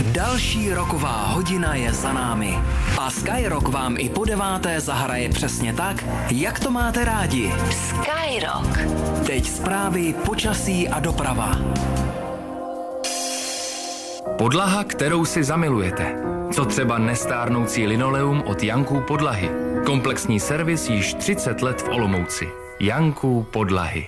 Další roková hodina je za námi. A Skyrock vám i po 9. zahraje přesně tak, jak to máte rádi. Skyrock. Teď zprávy, počasí a doprava. Podlaha, kterou si zamilujete. Co třeba nestárnoucí linoleum od Janků podlahy. Komplexní servis již 30 let v Olomouci. Janků podlahy.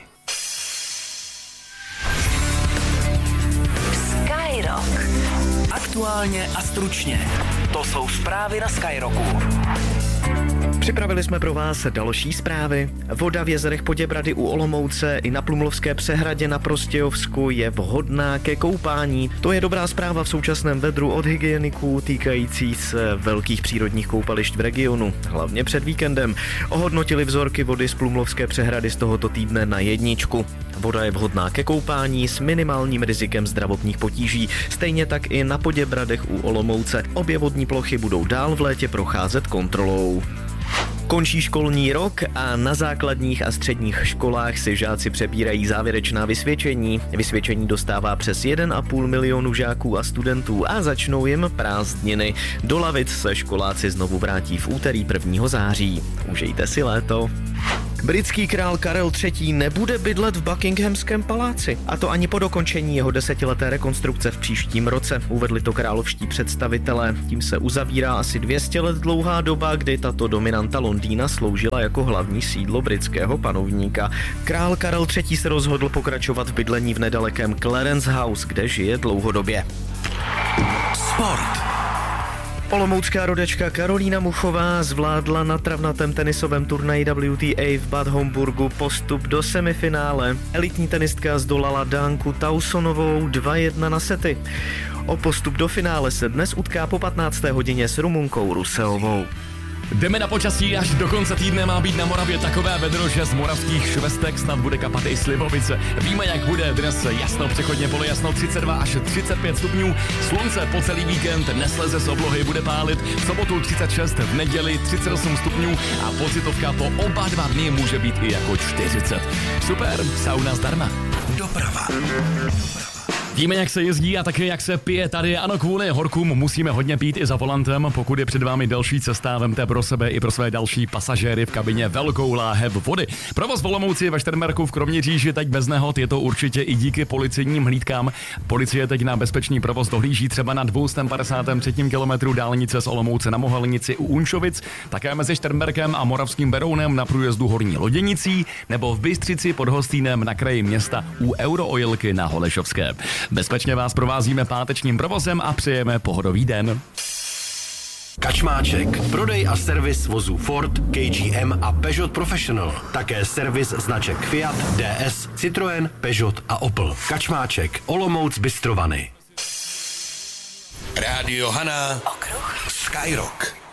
Skyrock. Aktuálně a stručně. To jsou zprávy na Skyrocku. Připravili jsme pro vás další zprávy. Voda v jezerech Poděbrady u Olomouce i na Plumlovské přehradě na Prostějovsku je vhodná ke koupání. To je dobrá zpráva v současném vedru od hygieniků týkající se velkých přírodních koupališť v regionu, hlavně před víkendem. Ohodnotili vzorky vody z Plumlovské přehrady z tohoto týdne na 1. Voda je vhodná ke koupání s minimálním rizikem zdravotních potíží, stejně tak i na Poděbradech u Olomouce. Obě vodní plochy budou dál v létě procházet kontrolou. Končí školní rok a na základních a středních školách si žáci přebírají závěrečná vysvědčení. Vysvědčení dostává přes 1,5 milionu žáků a studentů a začnou jim prázdniny. Do lavic se školáci znovu vrátí v úterý 1. září. Užijte si léto. Britský král Karel III. Nebude bydlet v Buckinghamském paláci, a to ani po dokončení jeho 10leté rekonstrukce v příštím roce, uvedli to královští představitelé. Tím se uzavírá asi 200 let dlouhá doba, kdy tato dominanta Londýna sloužila jako hlavní sídlo britského panovníka. Král Karel III. Se rozhodl pokračovat v bydlení v nedalekém Clarence House, kde žije dlouhodobě. Sport. Olomoucká rodačka Karolína Muchová zvládla na travnatém tenisovém turnaji WTA v Bad Homburgu postup do semifinále. Elitní tenistka zdolala Dánku Tausonovou 2-1 na sety. O postup do finále se dnes utká po 15. hodině s Rumunkou Ruseovou. Jdeme na počasí, až do konce týdne má být na Moravě takové vedro, že z moravských švestek snad bude kapat i slivovice. Víme, jak bude dnes jasno, přechodně polojasno 32 až 35 stupňů, slunce po celý víkend nesleze z oblohy, bude pálit, v sobotu 36, v neděli 38 stupňů a pocitovka po oba 2 dny může být i jako 40. Super, sauna zdarma. Doprava. Víme, jak se jezdí a také jak se pije tady. Ano, kvůli horkům musíme hodně pít i za volantem. Pokud je před vámi další cesta, vemte pro sebe i pro své další pasažéry v kabině velkou láhev vody. Provoz v Olomouci ve Šternberku v Kroměříži teď bez nehod, je to určitě i díky policejním hlídkám. Policie teď na bezpečný provoz dohlíží třeba na 253. kilometru dálnice z Olomouce na Mohelnici u Unšovic, také mezi Šternberkem a Moravským Berounem na průjezdu Horní Loděnicí nebo v Bystřici pod Hostýnem na kraji města u Euroojilky na Holešovské. Bezpečně vás provázíme pátečním provozem a přejeme pohodový den. Kačmáček. Prodej a servis vozů Ford, KGM a Peugeot Professional. Také servis značek Fiat, DS, Citroën, Peugeot a Opel. Kačmáček. Olomouc Bystrovany. Rádio Hana. Okruh. Skyrock.